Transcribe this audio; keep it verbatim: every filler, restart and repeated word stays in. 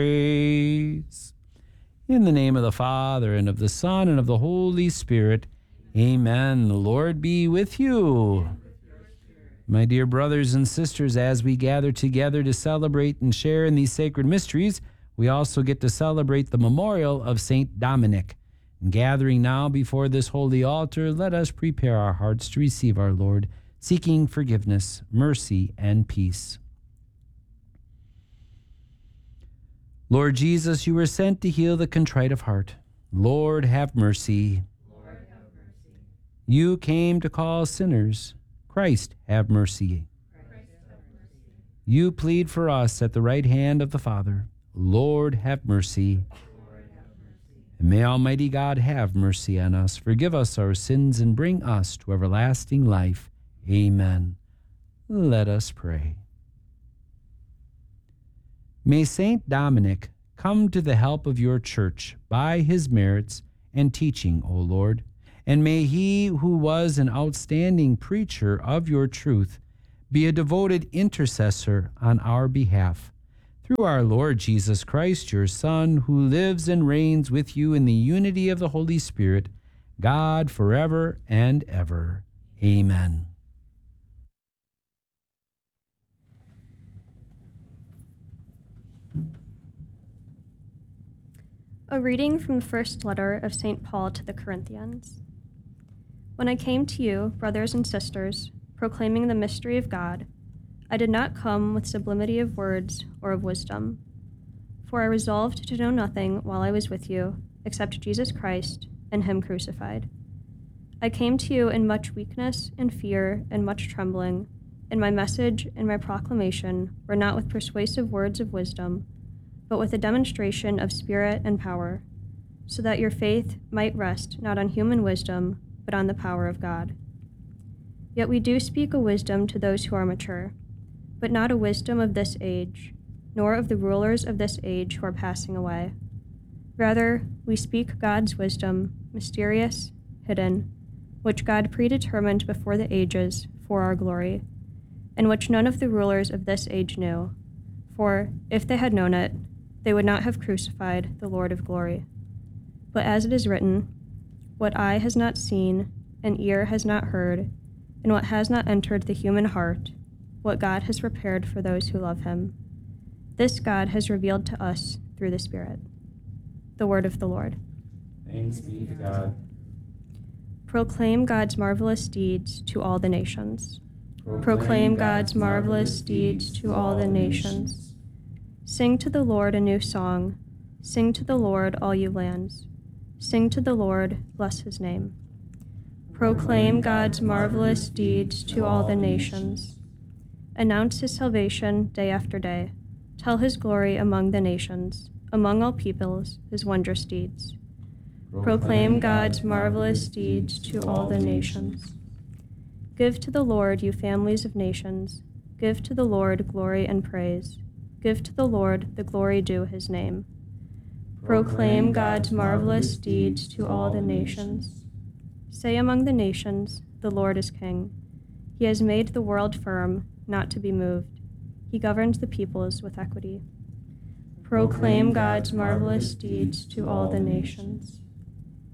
praise. In the name of the Father, and of the Son, and of the Holy Spirit, amen. The Lord be with you. My dear brothers and sisters, as we gather together to celebrate and share in these sacred mysteries, we also get to celebrate the memorial of Saint Dominic. And gathering now before this holy altar, let us prepare our hearts to receive our Lord, seeking forgiveness, mercy, and peace. Lord Jesus, you were sent to heal the contrite of heart. Lord, have mercy. Lord, have mercy. You came to call sinners. Christ, have mercy. Christ, have mercy. You plead for us at the right hand of the Father. Lord, have mercy. Lord, have mercy. And may Almighty God have mercy on us, forgive us our sins, and bring us to everlasting life. Amen. Let us pray. May Saint Dominic come to the help of your church by his merits and teaching, O Lord, and may he who was an outstanding preacher of your truth be a devoted intercessor on our behalf. Through our Lord Jesus Christ, your Son, who lives and reigns with you in the unity of the Holy Spirit, God forever and ever. Amen. A reading from the first letter of Saint Paul to the Corinthians. When I came to you, brothers and sisters, proclaiming the mystery of God, I did not come with sublimity of words or of wisdom. For I resolved to know nothing while I was with you, except Jesus Christ and him crucified. I came to you in much weakness and fear and much trembling, and my message and my proclamation were not with persuasive words of wisdom, but with a demonstration of spirit and power, so that your faith might rest not on human wisdom, but on the power of God. Yet we do speak a wisdom to those who are mature, but not a wisdom of this age, nor of the rulers of this age who are passing away. Rather, we speak God's wisdom, mysterious, hidden, which God predetermined before the ages for our glory, and which none of the rulers of this age knew. For if they had known it, they would not have crucified the Lord of glory. But as it is written, what eye has not seen, and ear has not heard, and what has not entered the human heart, what God has prepared for those who love him. This God has revealed to us through the Spirit. The word of the Lord. Thanks be to God. Proclaim God's marvelous deeds to all the nations. Proclaim God's marvelous deeds to all the nations. Sing to the Lord a new song. Sing to the Lord, all you lands. Sing to the Lord, bless his name. Proclaim God's marvelous deeds to all the nations. Announce his salvation day after day. Tell his glory among the nations, among all peoples, his wondrous deeds. Proclaim God's marvelous deeds to all the nations. Give to the Lord, you families of nations. Give to the Lord glory and praise. Give to the Lord the glory due his name. Proclaim God's marvelous deeds to all the nations. Say among the nations, the Lord is king. He has made the world firm, not to be moved. He governs the peoples with equity. Proclaim God's marvelous deeds to all the nations.